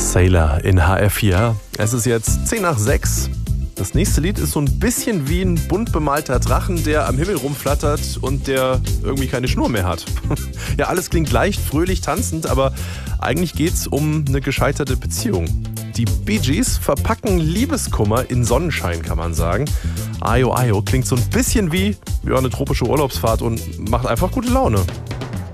Sailor in HR4. Es ist jetzt 10 nach 6. Das nächste Lied ist so ein bisschen wie ein bunt bemalter Drachen, der am Himmel rumflattert und der irgendwie keine Schnur mehr hat. Ja, alles klingt leicht, fröhlich, tanzend, aber eigentlich geht's um eine gescheiterte Beziehung. Die Bee Gees verpacken Liebeskummer in Sonnenschein, kann man sagen. Ayo Ayo klingt so ein bisschen wie eine tropische Urlaubsfahrt und macht einfach gute Laune.